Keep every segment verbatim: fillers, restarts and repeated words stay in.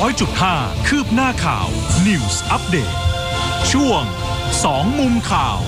อยจุดห้า คืบหน้าข่าว News Update ช่วงสองมุมข่าว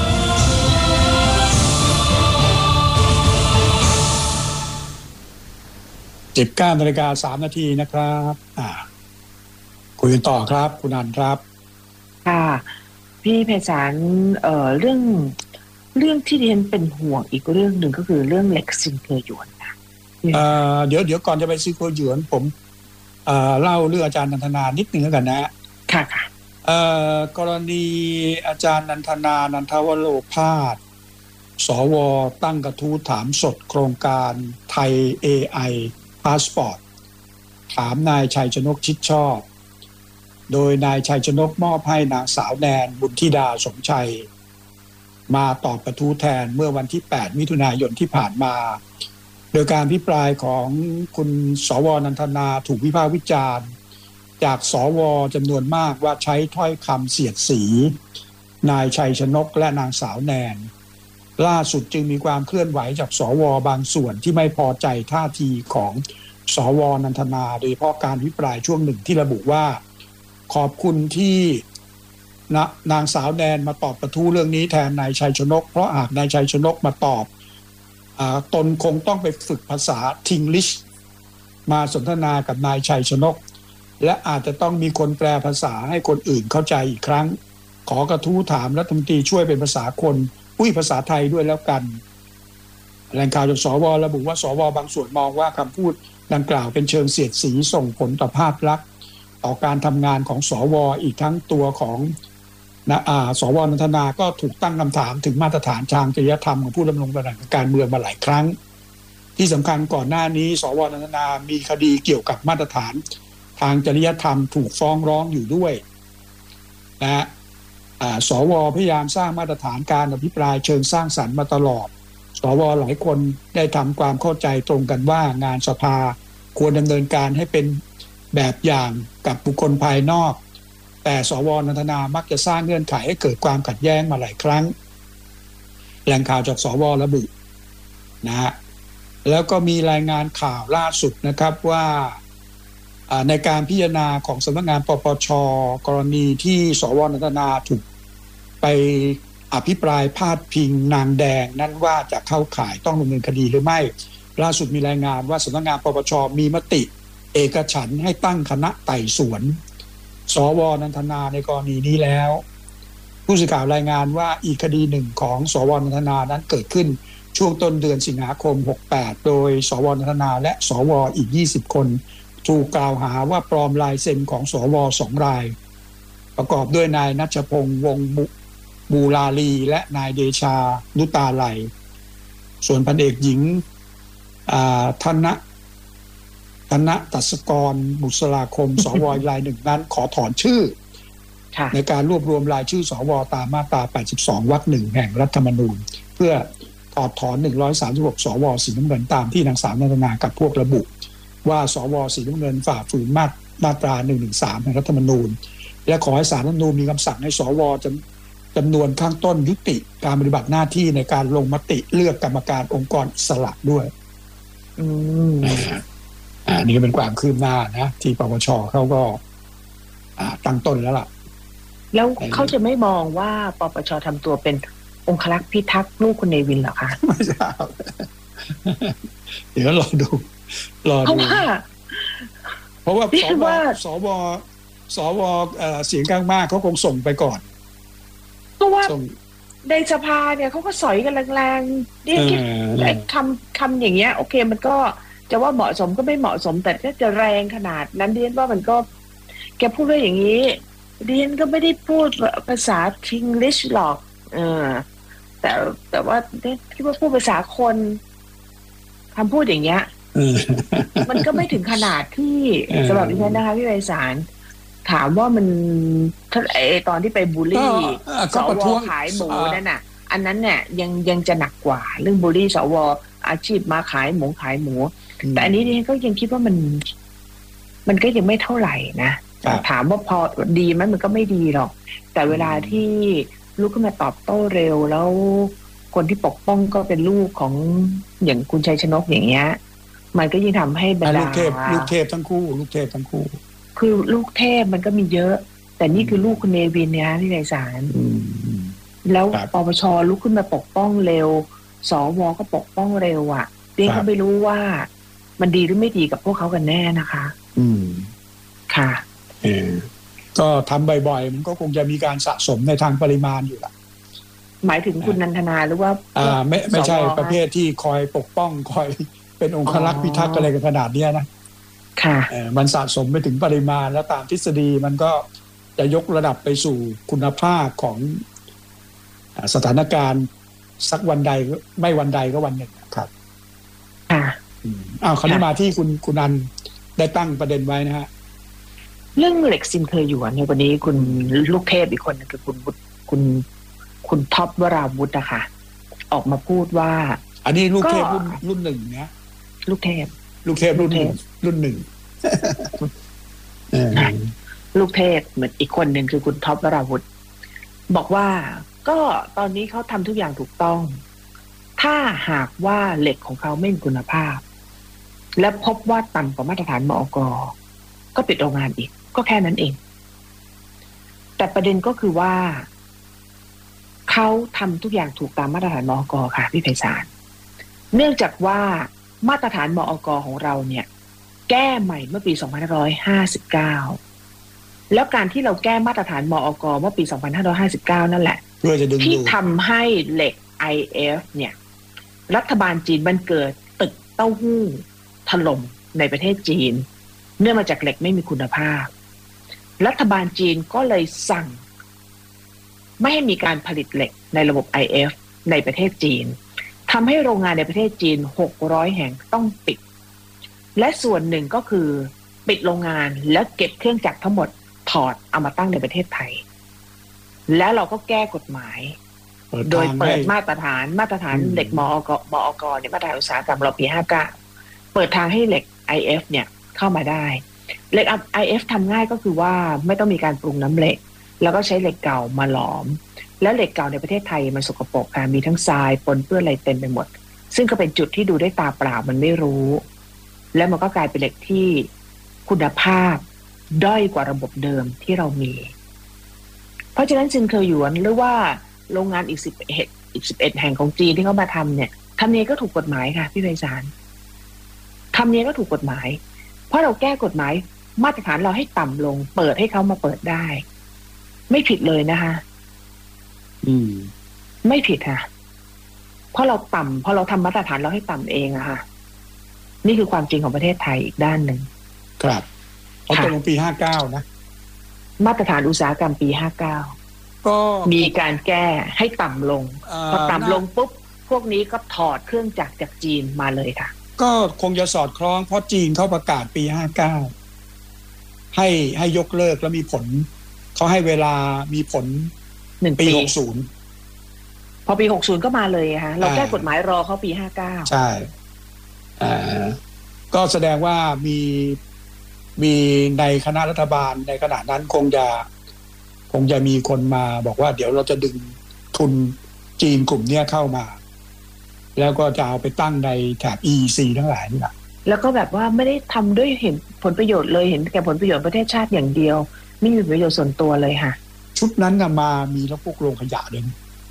สิบเก้านาฬิกาสามนาทีนะครับอ่าคุยกันต่อครับคุณอันครับค่ะพี่ไพศาลเอ่อเรื่องเรื่องที่ดิฉันเป็นห่วงอีกเรื่องหนึ่งก็คือเรื่องเหล็กซินเคอร์หยวนนะเอ่อเดี๋ยวเดี๋ยวก่อนจะไปซินเคอร์หยวนผมเอ่อเล่าเรื่องอาจารย์นันทนานิดนึงแล้วกันนะค่ะค่ะเอ่อกรณีอาจารย์นันทนานันทวโรภาสสวตั้งกระทู้ถามสดโครงการไทย เอ ไอ พาสปอร์ตถามนายชัยชนกชิดชอบโดยนายชัยชนกมอบให้นางสาวแนนบุญธิดาสมชัยมาตอบกระทู้แทนเมื่อวันที่แปดมิถุนายนที่ผ่านมาโดยการพิปรายของคุณสวนันทนาถูกวิพากษ์วิจารณ์จากสวจำนวนมากว่าใช้ถ้อยคำเสียดสีนายชัยชนกและนางสาวแนนล่าสุดจึงมีความเคลื่อนไหวจากสวบางส่วนที่ไม่พอใจท่าทีของสวนันทนาโดยเฉพาะการพิปรายช่วงหนึ่งที่ระบุว่าขอบคุณที่นางสาวแนนมาตอบกระทู้เรื่องนี้แทนนายชัยชนกเพราะหากนายชัยชนกมาตอบอ่าตนคงต้องไปฝึกภาษาทิงลิชมาสนทนากับนายชัยชนกและอาจจะต้องมีคนแปลภาษาให้คนอื่นเข้าใจอีกครั้งขอกระทู้ถามรัฐมนตรีช่วยเป็นภาษาคนอุ้ยภาษาไทยด้วยแล้วกันแหล่งข่าวจากสวระบุว่าสวบางส่วนมองว่าคำพูดดังกล่าวเป็นเชิงเสียดสีส่งผลต่อภาพลักษณ์ต่อการทำงานของสวอีกทั้งตัวของนะอ่าสวนันทนาก็ถูกตั้งคำถามถึงมาตรฐานทางจริยธรรมของผู้ดำรงตำแหน่งการเมืองมาหลายครั้งที่สำคัญก่อนหน้านี้สวนันทนามีคดีเกี่ยวกับมาตรฐานทางจริยธรรมถูกฟ้องร้องอยู่ด้วยนะสวพยายามสร้างมาตรฐานการอภิปรายเชิงสร้างสรรค์มาตลอดสวหลายคนได้ทำความเข้าใจตรงกันว่างานสภาควรดำเนินการให้เป็นแบบอย่างกับบุคคลภายนอกแต่สวนันทนามักจะสร้างเงื่อนไขให้เกิดความขัดแย้งมาหลายครั้งแหล่งข่าวจากสวระบุนะฮะแล้วก็มีรายงานข่าวล่าสุดนะครับว่าในการพิจารณาของสำนักงานปปช.กรณีที่สวนันทนาถูกไปอภิปรายพาดพิงนางแดงนั้นว่าจะเข้าข่ายต้องดำเนินคดีหรือไม่ล่าสุดมีรายงานว่าสำนักงานปปช.มีมติเอกฉันท์ให้ตั้งคณะไต่สวนสวนันทนาในกรณีนี้แล้วผู้สื่อข่าวรายงานว่าอีกคดีหนึ่งของสวนันทนานั้นเกิดขึ้นช่วงต้นเดือนสิงหาคมหกสิบแปดโดยสวนันทนาและสวอีกยี่สิบคนถูกกล่าวหาว่าปลอมลายเซ็นของสวสองรายประกอบด้วยนายณัชพงษ์วงศ์บูราลีและนายเดชานุตาไลส่วนพันเอกหญิงธนธนตัศกรบุษราคมสวรายหนึ่งนั้นขอถอนชื่อในการรวบรวมรายชื่อสวตามมาตราแปดสิบสองวรรคหนึ่งแห่งรัฐธรรมนูญเพื่อถอดถอนหนึ่งร้อยสามสิบหกสวสีน้ำเงินตามที่นางสาวนันทนากับพวกระบุว่าสวสีน้ำเงินฝ่าฝืนมาตราหนึ่งหนึ่งสามแห่งรัฐธรรมนูญและขอให้ศาลรัฐธรรมนูญมีคำสั่งให้สวจำจำนวนข้างต้นยุติการปฏิบัติหน้าที่ในการลงมติเลือกกรรมการองค์กรอิสระด้วยอืมอ่านี่ก็เป็นความคืบหน้านะที่ปปชเขาก็อ่าตั้งต้นแล้วล่ะแล้วเขาจะไม่มองว่าปปชทำตัวเป็นองครักษ์พิทักษ์ลูกคุณเนวินเหรอคะไม่ทราบเดี๋ยวรอดูรอดูเพราะว่าสวสวสวเสียงข้างมากเขาคงส่งไปก่อนเพราะว่าในสภาเนี่ยเขาก็สอยกันแรงๆนี่คิดไอ้คำคำอย่างเงี้ยโอเคมันก็จะว่าเหมาะสมก็ไม่เหมาะสมแต่ถ้าจะแรงขนาดนั้นเรียนว่ามันก็แกพูดเรื่องอย่างนี้เรียนก็ไม่ได้พูดภาษาทิงลิชหรอกเออแต่แต่ว่าคิดว่าพูดภาษาคนคำพูดอย่างเงี้ยมันก็ไม่ถึงขนาดที่สำหรับดิฉันนะคะพี่ไพศาลถามว่ามันถ้าไอตอนที่ไปบูลลี่สวขายหมูนั่นน่ะอันนั้นเนี่ยยังยังจะหนักกว่าเรื่องบูลลี่สวอาชีพมาขายหมูขายหมูแต่อันนี้ดิฉันก็ยังคิดว่ามันมันก็ยังไม่เท่าไหร่นะถามว่าพอดีไหมมันก็ไม่ดีหรอกแต่เวลาที่ลุกขึ้นมาตอบโต้เร็วแล้วคนที่ปกป้องก็เป็นลูกของอย่างคุณชัยชนกอย่างเงี้ยมันก็ยิ่งทำให้บรรดาลูกเทพลูกเทพทั้งคู่ลูกเทพทั้งคู่คคือลูกเทพมันก็มีเยอะ แต่นี่คือลูกคุณเนวินเนี่ยที่ไพศาลแล้วปปชลุกขึ้นมาปกป้องเร็วสวก็ปกป้องเร็วอ่ะเรียนก็ไม่รู้ว่ามันดีหรือไม่ดีกับพวกเขากันแน่นะคะอืมค่ะเออก็ทำบ่อยๆมันก็คงจะมีการสะสมในทางปริมาณอยู่ละหมายถึงคุณนันทนาหรือว่าอ่าไม่ไม่ใช่ประเภทที่คอยปกป้องคอยเป็นองครักษ์พิทักษ์อะไรกันขนาดนี้นะค่ะเออมันสะสมไปถึงปริมาณแล้วตามทฤษฎีมันก็จะยกระดับไปสู่คุณภาพของสถานการณ์สักวันใดไม่วันใดก็วันหนึ่งครับค่ะอ้าวคราวนี้มาที่คุณคุณอันได้ตั้งประเด็นไว้นะฮะเรื่องเหล็กซินเคยอยู่ในวันนี้คุณลูกเทพอีกคนนึงคือคุณบุตรคุณคุณท็อปวราวุฒินะคะออกมาพูดว่าอันนี้ลูกเทพรุ่นรุ่นหนึ่งนะลูกเทพลูกเทพรุ่นหนึ่งรุ่นหนึ่งลูกเทพเหมือนอีกคนหนึ่งคือคุณท็อปวราวุฒิบอกว่าก็ตอนนี้เขาทำทุกอย่างถูกต้องถ้าหากว่าเหล็กของเขาไม่มีคุณภาพและพบว่าต่ำกว่ามาตรฐานมอก.ก็ปิดโรงงานอีกก็แค่นั้นเองแต่ประเด็นก็คือว่าเขาทำทุกอย่างถูกตามมาตรฐานมอก.ค่ะพี่ไพศาลเนื่องจากว่ามาตรฐานมอก.ของเราเนี่ยแก้ใหม่เมื่อปีสองพันห้าร้อยห้าสิบเก้าแล้วการที่เราแก้มาตรฐานมอก.เมื่อปีสองพันห้าร้อยห้าสิบเก้านั่นแหละที่ทำให้เหล็ก ไอ เอฟ เนี่ยรัฐบาลจีนมันเกิดตึกเต้าหู้ถล่มในประเทศจีนเนื่องมาจากเหล็กไม่มีคุณภาพรัฐบาลจีนก็เลยสั่งไม่ให้มีการผลิตเหล็กในระบบ ไอ เอฟ ในประเทศจีนทำให้โรงงานในประเทศจีนหกร้อยแห่งต้องปิดและส่วนหนึ่งก็คือปิดโรงงานแล้วเก็บเครื่องจักรทั้งหมดถอดเอามาตั้งในประเทศไทยแล้วเราก็แก้กฎหมายโดยเปิดมาตรฐานมาตรฐานเหล็กมอกมอกเนี่ยมาตรฐานอุตสาหกรรมเราปีห้าเก้าเปิดทางให้เหล็ก ไอ เอฟ เนี่ยเข้ามาได้เหล็ก ไอ เอฟ ทำง่ายก็คือว่าไม่ต้องมีการปรุงน้ำเหล็กแล้วก็ใช้เหล็กเก่ามาหลอมแล้วเหล็กเก่าในประเทศไทยมันสกปรกค่ะมีทั้งทรายปนเปื้อนอะไรเต็มไปหมดซึ่งก็เป็นจุดที่ดูด้วยตาเปล่ามันไม่รู้แล้วมันก็กลายเป็นเหล็กที่คุณภาพด้อยกว่าระบบเดิมที่เรามีเพราะฉะนั้นซินเคอร์หยวนหรือว่าโรงงานอีกสิบเอ็ดอีกสิบเอ็ดแห่งของจีนที่เขามาทำเนี่ยทำเนี้ยก็ถูกกฎหมายค่ะพี่ไพศาลทำเนี้ยก็ถูกกฎหมายเพราะเราแก้กฎหมายมาตรฐานเราให้ต่ำลงเปิดให้เขามาเปิดได้ไม่ผิดเลยนะคะอืมไม่ผิดค่ะเพราะเราต่ำเพราะเราทำมาตรฐานเราให้ต่ำเองอะค่ะนี่คือความจริงของประเทศไทยอีกด้านหนึ่งครับเขาตรงปีห้าเก้านะมาตรฐานอุตสาหกรรมปีห้าเก้าก็มีการแก้ให้ต่ำลงพอต่ำลงปุ๊บพวกนี้ก็ถอดเครื่องจักรจากจีนมาเลยค่ะก็คงจะสอดคล้องเพราะจีนเขาประกาศปีห้าเก้าให้ให้ยกเลิกแล้วมีผลเขาให้เวลามีผลหนึ่งปีหกสิบพอปีหกสิบก็มาเลยค่ะเราแก้กฎหมายรอเขาปีห้าเก้าใช่อ่าก็แสดงว่ามีมีในคณะรัฐบาลในขณะนั้นคงจะคงจะมีคนมาบอกว่าเดี๋ยวเราจะดึงทุนจีนกลุ่มนี้เข้ามาแล้วก็จะเอาไปตั้งในแถบ อี อี ซี ทั้งหลายนี่แหละแล้วก็แบบว่าไม่ได้ทำด้วยเห็นผลประโยชน์เลยเห็นแก่ผลประโยชน์ประเทศชาติอย่างเดียวไม่มีประโยชน์ส่วนตัวเลยค่ะชุดนั้นนะมามีแล้วพวกโรงขยะด้วย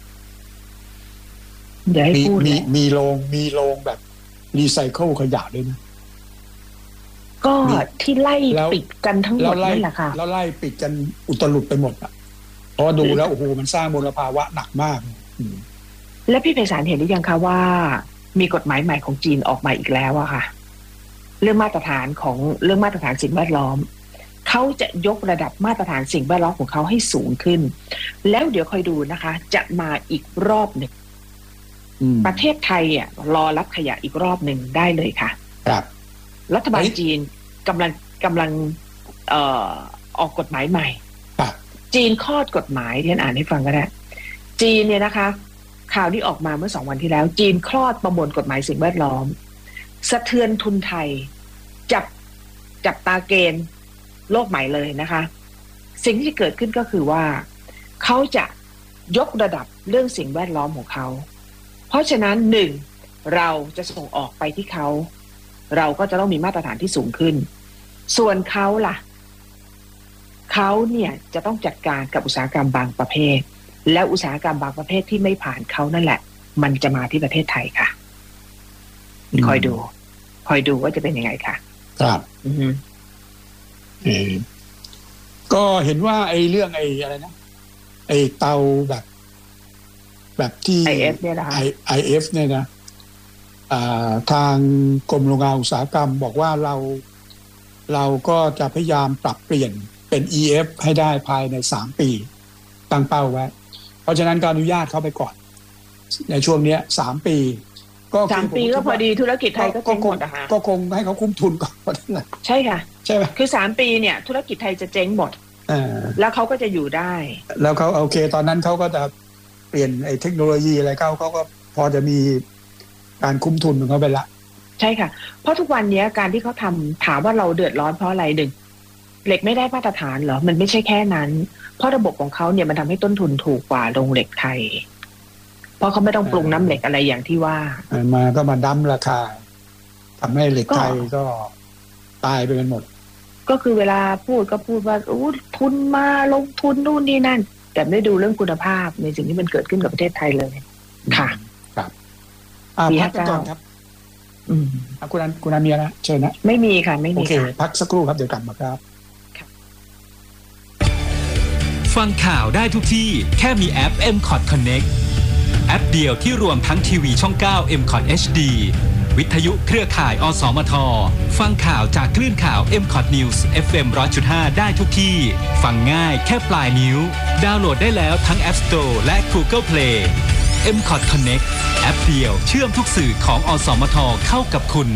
เดี๋ยวให้พูดมีมีโรงมีโรงแบบรีไซเคิลขยะด้วยนะก็ที่ไล่ปิดกันทั้งหมดนั่นแหละค่ะแล้วไล่ปิดกันอุตลุดไปหมดอ่ะเพราะดูแล้วโอ้โหมันสร้างมลภาวะหนักมากแล้วพี่ไพศาลเห็นหรือยังคะว่ามีกฎหมายใหม่ของจีนออกมาอีกแล้วอะค่ะเรื่องมาตรฐานของเรื่องมาตรฐานสิ่งแวดล้อมเขาจะยกระดับมาตรฐานสิ่งแวดล้อมของเขาให้สูงขึ้นแล้วเดี๋ยวคอยดูนะคะจะมาอีกรอบหนึ่งประเทศไทยอ่ะรอรับขยะอีกรอบหนึ่งได้เลยค่ะครับรัฐบาลจีนกำลังกำลังเอ่อออกกฎหมายใหม่จีนคลอดกฎหมายที่ฉันอ่านให้ฟังก็ได้จีนเนี่ยนะคะข่าวที่ออกมาเมื่อสองวันที่แล้วจีนคลอดประมวลกฎหมายสิ่งแวดล้อมสะเทือนทุนไทยจับจับตาเกณฑ์โลกใหม่เลยนะคะสิ่งที่เกิดขึ้นก็คือว่าเขาจะยกระดับเรื่องสิ่งแวดล้อมของเขาเพราะฉะนั้นหนึ่งเราจะส่งออกไปที่เขาเราก็จะต้องมีมาตรฐานที่สูงขึ้นส่วนเขาล่ะเขาเนี่ยจะต้องจัดการกับอุตสาหกรรมบางประเภทแล้วอุตสาหกรรมบางประเภทที่ไม่ผ่านเขานั่นแหละมันจะมาที่ประเทศไทยค่ะคอยดูคอยดูว่าจะเป็นยังไงค่ะครับอือเออก็เห็นว่าไอ้เรื่องไอ้อะไรนะไอ้เตาแบบแบบที่ไอ เอฟ เนี่ยนะคะไอ เอฟ เนี่ยนะทางกรมโรงงานอุตสาหกรรมบอกว่าเราเราก็จะพยายามปรับเปลี่ยนเป็น อี เอฟ ให้ได้ภายในสามปีตั้งเป้าไว้เพราะฉะนั้นก็อนุญาตเข้าไปก่อนในช่วงนี้สามปีก็สามปีก็พอดีธุรกิจไทยก็เจ๊งหมดนะคะก็คงให้เขาคุ้มทุนก่อนนั่นใช่ค่ะใช่ไหมคือสามปีเนี่ยธุรกิจไทยจะเจ๊งหมดแล้วเขาก็จะอยู่ได้แล้วเขาโอเคตอนนั้นเขาก็จะเปลี่ยนไอ้เทคโนโลยีอะไรเขาเขาก็พอจะมีการคุ้มทุนของเขาไปละใช่ค่ะเพราะทุกวันนี้การที่เขาทำถามว่าเราเดือดร้อนเพราะอะไรหนึ่งเหล็กไม่ได้มาตรฐานเหรอมันไม่ใช่แค่นั้นเพราะระบบของเขาเนี่ยมันทำให้ต้นทุนถูกกว่าโรงเหล็กไทยเพราะเขาไม่ต้องปรุงน้ำเหล็กอะไรอย่างที่ว่ามาก็มาดั้มราคาทำให้เหล็กไทยก็ตายไปกันหมดก็คือเวลาพูดก็พูดว่าอู้ทุนมาลงทุนนู่นนี่นั่นแต่ไม่ดูเรื่องคุณภาพในสิ่งที่มันเกิดขึ้นกับประเทศไทยเลยค่ะครับอ่าพักก่อนครับอืมคุณนันคุณนันมีนะเชิญนะไม่มีค่ะไม่มีโอเคพักสักครู่ครับเดี๋ยวกลับมาครับฟังข่าวได้ทุกที่แค่มีแอป เอ็ม คอท Connect แอปเดียวที่รวมทั้งทีวีช่องเก้า เอ็ม คอท เอช ดี วิทยุเครือข่าย อสมท ฟังข่าวจากคลื่นข่าว เอ็ม คอท News เอฟ เอ็ม หนึ่งร้อยจุดห้า ได้ทุกที่ฟังง่ายแค่ปลายนิ้วดาวน์โหลดได้แล้วทั้ง App Store และ Google Play เอ็ม คอท Connect แอปเดียวเชื่อมทุกสื่อของอสมทเข้ากับคุณ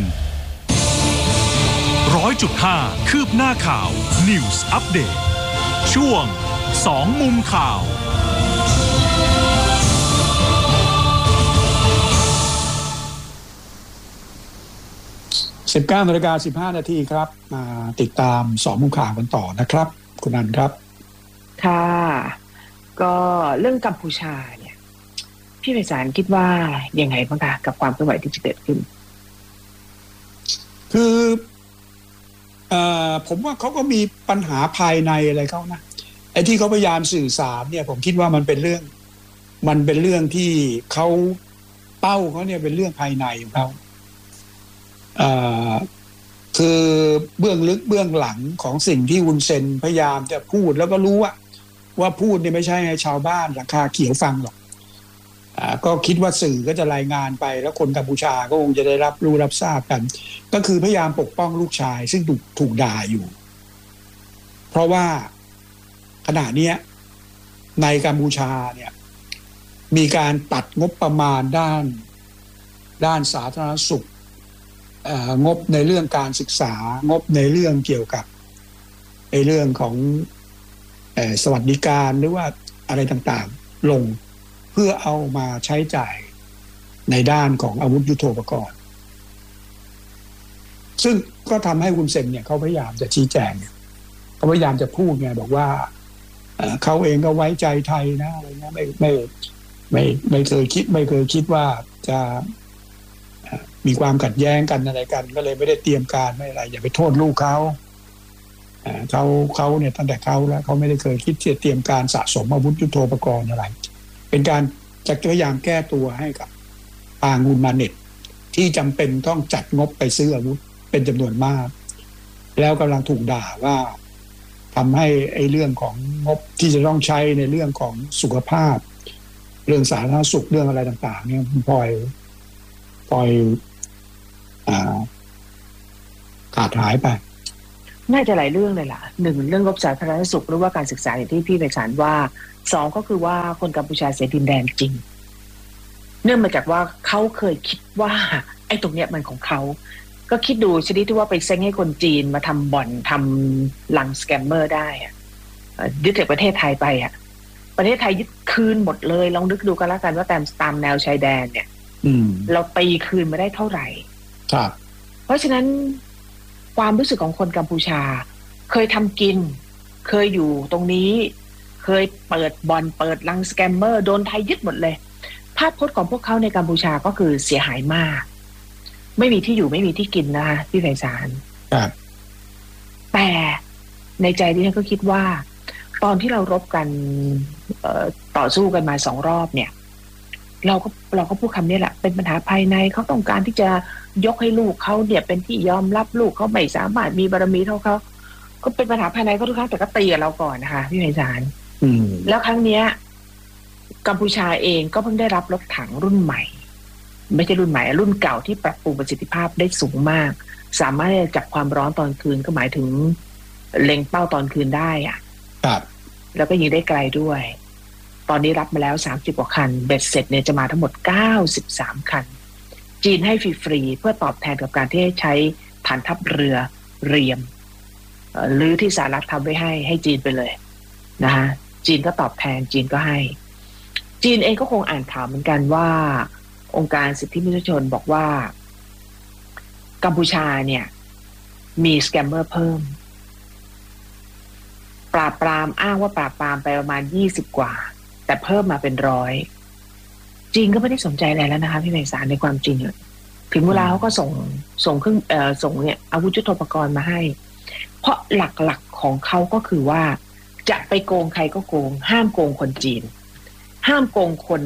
ร้อยจุดห้า คืบหน้าข่าว News Update ช่วงสองมุมข่าวสิบเก้านาฬิกาสิบห้านาทีครับมาติดตามสองมุมข่าวกันต่อนะครับคุณนันครับค่ะก็เรื่องกัมพูชาเนี่ยพี่ไพศาลคิดว่ายังไงบ้างคะกับความเคลื่อนไหวที่จะเกิดขึ้นคือเอ่อผมว่าเขาก็มีปัญหาภายในอะไรเขานะไอ้ที่เขาพยายามสื่อสารเนี่ยผมคิดว่ามันเป็นเรื่องมันเป็นเรื่องที่เขาเป้าเขาเนี่ยเป็นเรื่องภายในของเขาอ่าคือเบื้องลึกเบื้องหลังของสิ่งที่วุนเซนพยายามจะพูดแล้วก็รู้ว่าว่าพูดเนี่ยไม่ใช่ให้ชาวบ้านหลังคาเขียวฟังหรอกอ่าก็คิดว่าสื่อก็จะรายงานไปแล้วคนกัมพูชาก็คงจะได้รับรู้รับทราบกันก็คือพยายามปกป้องลูกชายซึ่งถูกถูกด่าอยู่เพราะว่าขณะนี้ในกัมพูชาเนี่ยมีการตัดงบประมาณด้านด้านสาธารณสุขงบในเรื่องการศึกษางบในเรื่องเกี่ยวกับในเรื่องของสวัสดิการหรือว่าอะไรต่างๆลงเพื่อเอามาใช้จ่ายในด้านของอาวุธยุทโธปกรณ์ซึ่งก็ทำให้คุณเซนเนี่ยเขาพยายามจะชี้แจงเขาพยายามจะพูดไงบอกว่าเขาเองก็ไว้ใจไทยนะอะไรเงี้ยไม่ไม่ไม่ไม่เคยคิดไม่เคยคิดว่าจะมีความขัดแย้งกันอะไรกันก็เลยไม่ได้เตรียมการไม่อะไรอย่าไปโทษลูกเขาเขาเขาเนี่ยตั้งแต่เขาแล้วเขาไม่ได้เคยคิดจะเตรียมการสะสมอาวุธยุทโธปกรณ์อะไรเป็นการจะพยายามแก้ตัวให้กับทางอุนมาเน็ตที่จำเป็นต้องจัดงบไปซื้ออาวุธเป็นจำนวนมากแล้วกำลังถูกด่าว่าทำให้ไอ้เรื่องของงบที่จะต้องใช้ในเรื่องของสุขภาพเรื่องสาธารณสุขเรื่องอะไรต่างๆเนี่ยพลอยพลอยอ่าขาดหายไปน่าจะหลายเรื่องเลยล่ะหนึ่งเรื่องงบสาธารณสุขหรือว่าการศึกษาอย่างที่พี่ไพศาลว่าสองก็คือว่าคนกัมพูชาเสียดินแดนจริงเนื่องมาจากว่าเขาเคยคิดว่าไอ้ตรงเนี้ยมันของเขาก็คิดดูชนิดที่ว่าไปเซ้งให้คนจีนมาทำบ่อนทำลังสแกมเมอร์ได้อะยึดจากประเทศไทยไปอ่ะประเทศไทยยึดคืนหมดเลยลองนึกดูกันแล้วกันว่าตามตามแนวชายแดนเนี่ยเราตีคืนมาได้เท่าไหร่ครับเพราะฉะนั้นความรู้สึกของคนกัมพูชาเคยทำกินเคยอยู่ตรงนี้เคยเปิดบ่อนเปิดลังสแกมเมอร์โดนไทยยึดหมดเลยภาพพจน์ของพวกเขาในกัมพูชาก็คือเสียหายมากไม่มีที่อยู่ไม่มีที่กินนะคะพี่ไพศาลครับแต่ในใจดิฉันก็คิดว่าตอนที่เรารบกันต่อสู้กันมาสองรอบเนี่ยเราก็เราก็พูดคำนี้แหละเป็นปัญหาภายในเขาต้องการที่จะยกให้ลูกเขาเนี่ยเป็นที่ยอมรับลูกเขาไม่สามารถมีบารมีเท่าเขาก็เป็นปัญหาภายในเขาทุกครั้งแต่ก็ตีกับเราก่อนนะคะพี่ไพศาลแล้วครั้งเนี้ยกัมพูชาเองก็เพิ่งได้รับรถถังรุ่นใหม่ไม่ใช่รุ่นใหม่รุ่นเก่าที่ปรับปรุงประสิทธิภาพได้สูงมากสามารถจับความร้อนตอนคืนก็หมายถึงเล็งเป้าตอนคืนได้อ่ะครับแล้วก็ยิงได้ไกลด้วยตอนนี้รับมาแล้วสามสิบกว่าคันเบ็ดเสร็จเนี่ยจะมาทั้งหมดเก้าสิบสามคันจีนให้ฟรีๆเพื่อตอบแทนกับการที่ให้ใช้ฐานทัพเรือเรียมหรือที่สหรัฐทำไว้ให้ให้จีนไปเลยนะคะจีนก็ตอบแทนจีนก็ให้จีนเองก็คงอ่านข่าวเหมือนกันว่าองค์การสิทธิมนุษยชนบอกว่ากัมพูชาเนี่ยมีสแกมเมอร์เพิ่มปราบปรามอ้างว่าปราบปรามไปประมาณยี่สิบกว่าแต่เพิ่มมาเป็นร้อยจีนก็ไม่ได้สนใจอะไรแล้วนะคะพี่ไพศาลในความจริงเลยถึงเวลาเขาก็ส่งส่งเครื่องเอ่อส่งเนี่ยอาวุธยุทโธปกรณ์มาให้เพราะหลักๆของเขาก็คือว่าจะไปโกงใครก็โกงห้ามโกงคนจีนห้ามโกงคน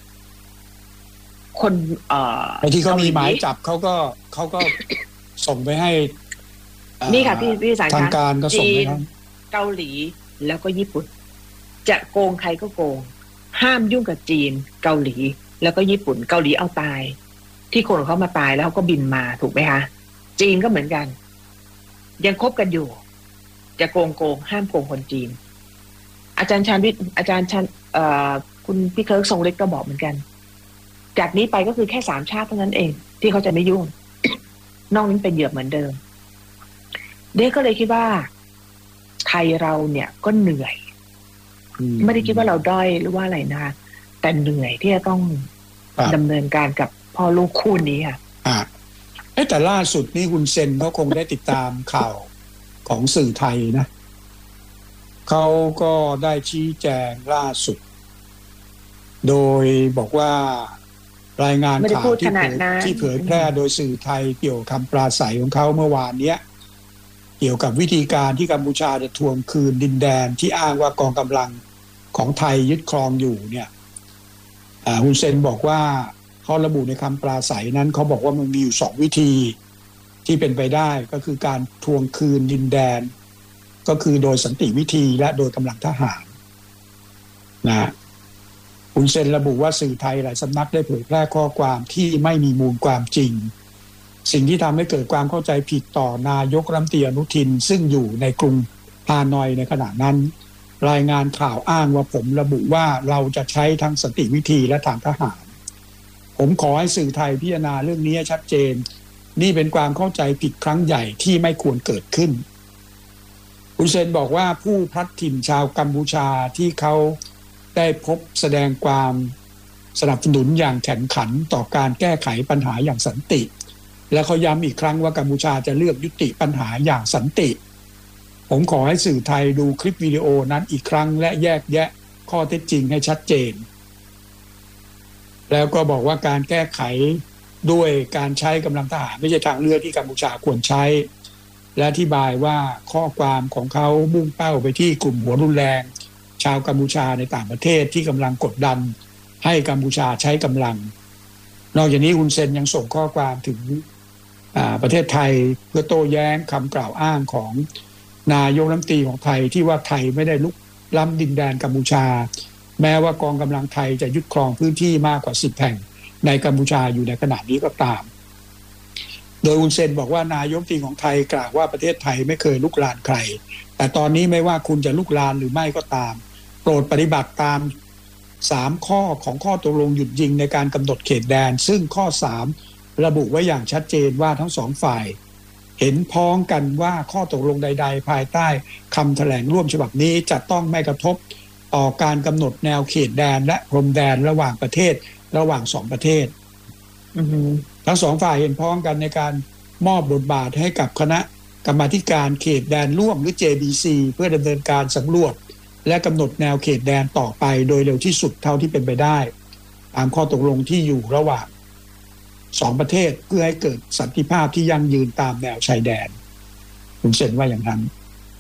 คนเอ่อไอ้ที่เขามีหมายจับเขาก็เขาก็ส่งไปให้นี่ค่ะพี่พี่สารทางการก็ส่งไปให้เกาหลีแล้วก็ญี่ปุ่นจะโกงใครก็โกงห้ามยุ่งกับจีนเกาหลีแล้วก็ญี่ปุ่นเกาหลีเอาตายที่คนเขามาตายแล้วเขาก็บินมาถูกไหมคะจีนก็เหมือนกันยังคบกันอยู่จะโกงโกงห้ามโกงคนจีนอาจารย์ชาญวิทย์อาจารย์ชันเอ่อคุณพี่เคิร์กทรงฤทธิ์ก็บอกเหมือนกันจากนี้ไปก็คือแค่สามชาติเท่านั้นเองที่เขาจะไม่ยุ่ง นอกนั้นเป็นเหยื่อเหมือนเดิมเด็กก็เลยคิดว่าไทยเราเนี่ยก็เหนื่อยไม่ได้คิดว่าเราด้อยหรือว่าอะไรนะแต่เหนื่อยที่จะต้องดำเนินการกับพ่อลูกคู่นี้ค่ะอ่าแต่ล่าสุดนี่คุณเซนเขาคงได้ติดตามข่าวของสื่อไทยนะเขาก็ได้ชี้แจงล่าสุดโดยบอกว่ารายงานข่าวที่เผยที่เผยแพร่โดยสื่อไทยเกี่ยวกับคำปราศัยของเขาเมื่อวานนี้เกี่ยวกับวิธีการที่กัมพูชาจะทวงคืนดินแดนที่อ้างว่ากองกำลังของไทยยึดครองอยู่เนี่ยฮุนเซนบอกว่าเขาระบุในคำปราศัยนั้นเขาบอกว่ามันมีอยู่สองวิธีที่เป็นไปได้ก็คือการทวงคืนดินแดนก็คือโดยสันติวิธีและโดยกำลังทหารนะฮุนเซนระบุว่าสื่อไทยหลายสำนักได้เผยแพร่ข้อความที่ไม่มีมูลความจริงสิ่งที่ทำให้เกิดความเข้าใจผิดต่อนายกรัฐมนตรีอนุทินซึ่งอยู่ในกรุงฮานอยในขณะนั้นรายงานข่าวอ้างว่าผมระบุว่าเราจะใช้ทั้งสันติวิธีและทางทหารผมขอให้สื่อไทยพิจารณาเรื่องนี้ชัดเจนนี่เป็นความเข้าใจผิดครั้งใหญ่ที่ไม่ควรเกิดขึ้นฮุนเซนบอกว่าผู้พลัดถิ่นชาวกัมพูชาที่เขาได้พบแสดงความสนับสนุนอย่างแข็งขันต่อการแก้ไขปัญหาอย่างสันติและเขาย้ำอีกครั้งว่ากัมพูชาจะเลือกยุติปัญหาอย่างสันติผมขอให้สื่อไทยดูคลิปวิดีโอนั้นอีกครั้งและแยกแยะข้อเท็จจริงให้ชัดเจนแล้วก็บอกว่าการแก้ไขด้วยการใช้กำลังทหารไม่ใช่ทางเลือกที่กัมพูชาควรใช้และอธิบายว่าข้อความของเขามุ่งเป้าไปที่กลุ่มหัวรุนแรงชาวกัมพูชาในต่างประเทศที่กำลังกดดันให้กัมพูชาใช้กำลังนอกจากนี้ฮุนเซนยังส่งข้อความถึงประเทศไทยเพื่อโต้แย้งคำกล่าวอ้างของนายกรัฐมนตรีของไทยที่ว่าไทยไม่ได้ลุกล้ำดินแดนกัมพูชาแม้ว่ากองกำลังไทยจะยึดครองพื้นที่มากกว่าสิบแห่งในกัมพูชาอยู่ในขณะนี้ก็ตามโดยฮุนเซนบอกว่านายกรัฐมนตรีของไทยกล่าวว่าประเทศไทยไม่เคยลุกลานใครแต่ตอนนี้ไม่ว่าคุณจะลุกลานหรือไม่ก็ตามโปรดปฏิบัติตามสามข้อของข้อตกลงหยุดยิงในการกำหนดเขตแดนซึ่งข้อสามระบุไว้อย่างชัดเจนว่าทั้งสองฝ่ายเห็นพ้องกันว่าข้อตกลงใดๆภายใต้คำแถลงร่วมฉบับนี้จะต้องไม่กระทบต่อการกำหนดแนวเขตแดนและพรมแดนระหว่างประเทศระหว่างสองประเทศ mm-hmm. ทั้งสองฝ่ายเห็นพ้องกันในการมอบบทบาทให้กับคณะกรรมาธิการเขตแดนร่วมหรือ เจ บี ซี เพื่อดำเนินการสำรวจและกำหนดแนวเขตแดนต่อไปโดยเร็วที่สุดเท่าที่เป็นไปได้ตามข้อตกลงที่อยู่ระหว่างสองประเทศเพื่อให้เกิดสันติภาพที่ยั่งยืนตามแนวชายแดนคุณเซนว่าอย่างนั้น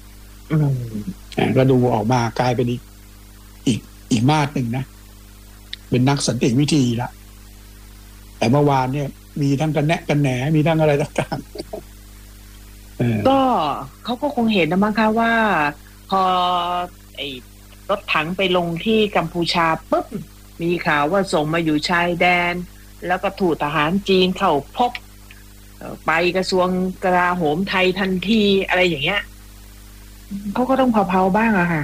อืมก็ดูออกมากลายเป็นอีกอีกอีกมาดหนึ่งนะเป็นนักสันติวิธีละแต่เมื่อวานเนี่ยมีทั้งกันแนะกันแหนมีทั้งอะไรต่างๆก็เขาก็คงเห็นนะมั้งคะว่าพอไอ้รถถังไปลงที่กัมพูชาปุ๊บมีข่าวว่าส่งมาอยู่ชายแดนแล้วก็ถูกทหารจีนเข้าพบไปกระทรวงกลาโหมไทยทันทีอะไรอย่างเงี้ยเขาก็ต้องเผาๆบ้างอะค่ะ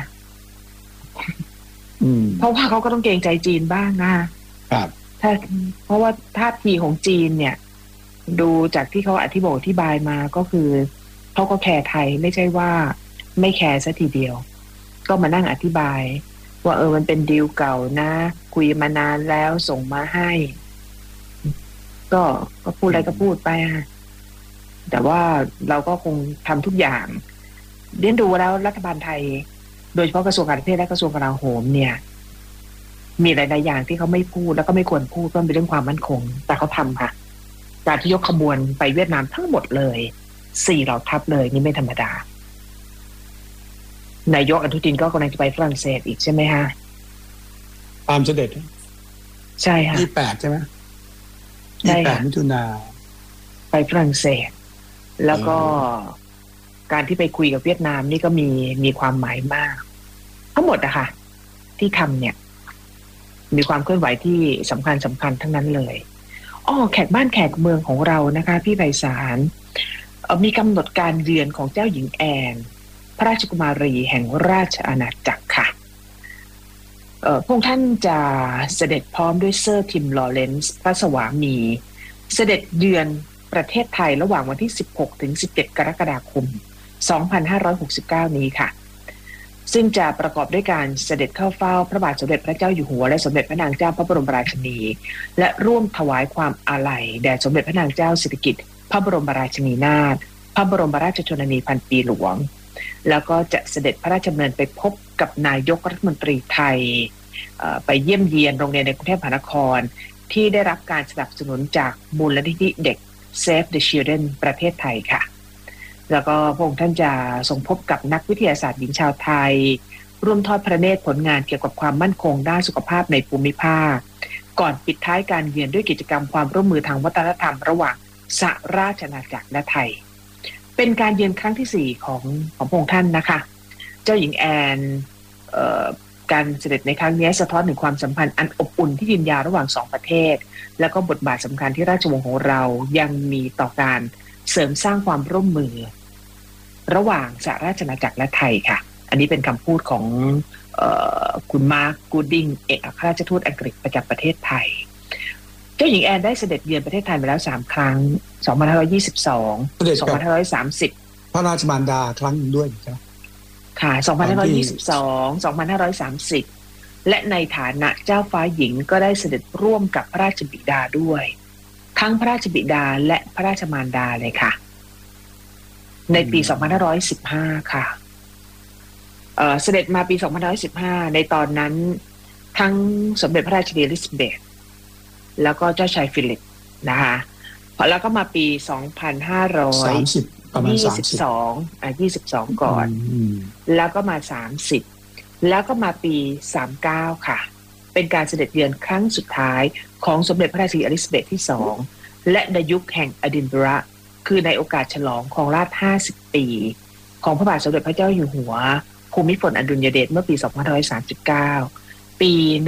เพราะว่าเขาก็ต้องเกรงใจจีนบ้างนะครับถ้าเพราะว่าท่าทีของจีนเนี่ยดูจากที่เขาอธิบายอธิบายมาก็คือเขาก็แคร์ไทยไม่ใช่ว่าไม่แคร์ซะทีเดียวก็มานั่งอธิบายว่าเออมันเป็นดีลเก่านะคุยมานานแล้วส่งมาให้ก็ก็พูดอะไรก็พูดไปอะแต่ว่าเราก็คงทำทุกอย่างเรียนดูแล้วรัฐบาลไทยโดยเฉพาะกระทรวงการต่างประเทศและกระทรวงกลาโหมเนี่ยมีหลายๆอย่างที่เขาไม่พูดแล้วก็ไม่ควรพูดเพราะเป็นเรื่องความมั่นคงแต่เขาทำค่ะการที่ยกขบวนไปเวียดนามทั้งหมดเลยสี่เหล่าทัพเลยนี่ไม่ธรรมดานายกอนุทินก็กำลังจะไปฝรั่งเศสอีกใช่ไหมฮะตามเสด็จใช่ค่ะยี่สิบแปดใช่ไหมยี่สิบแปดมิถุนาไปฝรั่งเศสแล้วก็การที่ไปคุยกับเวียดนามนี่ก็มีมีความหมายมากทั้งหมดอะค่ะที่ทำเนี่ยมีความเคลื่อนไหวที่สำคัญสำคัญทั้งนั้นเลยอ้อแขกบ้านแขกเมืองของเรานะคะพี่ไพศาลมีกำหนดการเยือนของเจ้าหญิงแอนพระราชกุมารีแห่งราชอาณาจักรค่ะพระองค์ท่านจะเสด็จพร้อมด้วยเซอร์ทิมลอเรนซ์พระสวามีเสด็จเยือนประเทศไทยระหว่างวันที่สิบหกถึงสิบเจ็ดกรกฎาคมสองพันห้าร้อยหกสิบเก้านี้ค่ะซึ่งจะประกอบด้วยการเสด็จเข้าเฝ้าพระบาทสมเด็จพระเจ้าอยู่หัวและสมเด็จพระนางเจ้าพระบรมราชินีและร่วมถวายความอาลัยแด่สมเด็จพระนางเจ้าสิริกิติ์พระบรมราชินีนาถพระบรมราชชนนีพันปีหลวงแล้วก็จะเสด็จพระราชดำเนินไปพบกับนายกรัฐมนตรีไทยไปเยี่ยมเยียนโรงเรียนในกรุงเทพมหานครที่ได้รับการสนับสนุนจากมูลนิธิเด็ก Save the Children ประเทศไทยค่ะแล้วก็พระองค์ท่านจะทรงพบกับนักวิทยาศาสตร์หญิงชาวไทยร่วมทอดพระเนตรผลงานเกี่ยวกับความมั่นคงด้านสุขภาพในภูมิภาคก่อนปิดท้ายการเยือนด้วยกิจกรรมความร่วมมือทางวัฒนธรรมระหว่างสหราชอาณาจักรและไทยเป็นการเยือนครั้งที่สี่ของของพระองค์ท่านนะคะเจ้าหญิงแอนเอ่อการเสด็จในครั้งนี้สะท้อนถึงความสัมพันธ์อันอบอุ่นที่ยืนยาวระหว่างสองประเทศแล้วก็บทบาทสำคัญที่ราชวงศ์ของเรายังมีต่อการเสริมสร้างความร่วมมือระหว่างสหราชอาณาจักรและไทยค่ะอันนี้เป็นคำพูดของเอ่อคุณมาร์คกูดดิงเอกอัครราชทูตอังกฤษประจำประเทศไทยเจ้าหญิงแอนได้เสด็จเยือนประเทศไทยมาแล้วสามครั้งสองพันห้าร้อยยี่สิบสอง สองพันห้าร้อยสามสิบพระราชมารดาครั้งนึงด้วยใช่ไหมค่ะสองพันห้าร้อยยี่สิบสอง สองพันห้าร้อยสามสิบและในฐานะเจ้าฟ้าหญิงก็ได้เสด็จร่วมกับพระราชบิดาด้วยทั้งพระราชบิดาและพระราชมารดาเลยค่ะในปีสองพันห้าร้อยสิบห้าค่ะเอ่อเสด็จมาปีสองพันห้าร้อยสิบห้าในตอนนั้นทั้งสมเด็จพระราชินีอลิซาเบธแล้วก็เจ้าชายฟิลิปนะคะแล้วก็มาปีสองพันห้าร้อยยี่สิบสองอ่ะยี่สิบสองก่อนแล้วก็มาสามสิบแล้วก็มาปีสามสิบเก้าค่ะเป็นการเสด็จเยือนครั้งสุดท้ายของสมเด็จพระราชินีอลิซาเบธที่สองและในยุคแห่งอดินบะระคือในโอกาสฉลองครองราชย์ห้าสิบปีของพระบาทสมเด็จพระเจ้าอยู่หัวภูมิพลอดุลยเดชเมื่อปีสองพันห้าร้อยสามสิบเก้าปี